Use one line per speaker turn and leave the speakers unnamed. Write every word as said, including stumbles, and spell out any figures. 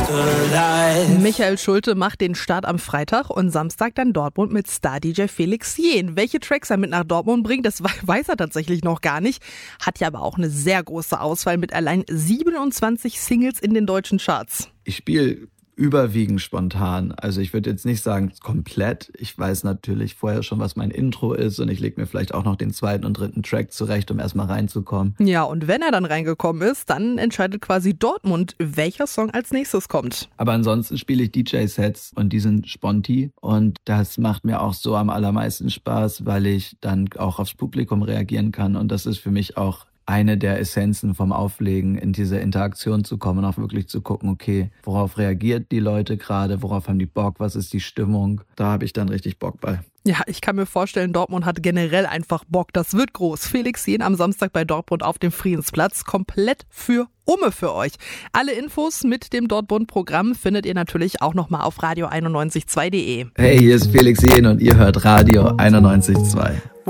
Michael Schulte macht den Start am Freitag und Samstag dann Dortmund mit Star-D J Felix Jähn. Welche Tracks er mit nach Dortmund bringt, das weiß er tatsächlich noch gar nicht. Hat ja aber auch eine sehr große Auswahl mit allein siebenundzwanzig Singles in den deutschen Charts.
Ich spiele überwiegend spontan. Also ich würde jetzt nicht sagen komplett. Ich weiß natürlich vorher schon, was mein Intro ist und ich lege mir vielleicht auch noch den zweiten und dritten Track zurecht, um erstmal reinzukommen.
Ja, und wenn er dann reingekommen ist, dann entscheidet quasi Dortmund, welcher Song als nächstes kommt.
Aber ansonsten spiele ich D J-Sets und die sind sponti und das macht mir auch so am allermeisten Spaß, weil ich dann auch aufs Publikum reagieren kann und das ist für mich auch eine der Essenzen vom Auflegen, in diese Interaktion zu kommen und auch wirklich zu gucken, okay, worauf reagiert die Leute gerade, worauf haben die Bock, was ist die Stimmung, da habe ich dann richtig Bock bei.
Ja, ich kann mir vorstellen, Dortmund hat generell einfach Bock, das wird groß. Felix Jähn am Samstag bei Dortmund auf dem Friedensplatz, komplett für Umme für euch. Alle Infos mit dem Dortmund-Programm findet ihr natürlich auch nochmal auf radio einundneunzig Komma zwei punkt de.
Hey, hier ist Felix Jähn und ihr hört Radio einundneunzig Komma zwei.